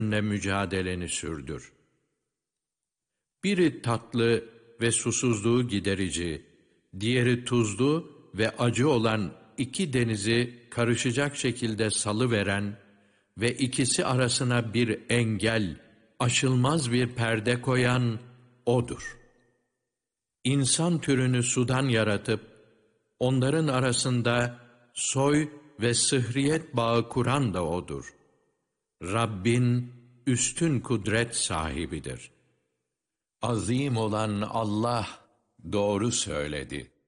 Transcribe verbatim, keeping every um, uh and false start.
ne mücadeleni sürdür. Biri tatlı ve susuzluğu giderici, diğeri tuzlu ve acı olan iki denizi karışacak şekilde salıveren ve ikisi arasına bir engel, aşılmaz bir perde koyan O'dur. İnsan türünü sudan yaratıp, onların arasında soy ve sıhriyet bağı kuran da O'dur. Rabbin üstün kudret sahibidir. Azim olan Allah doğru söyledi.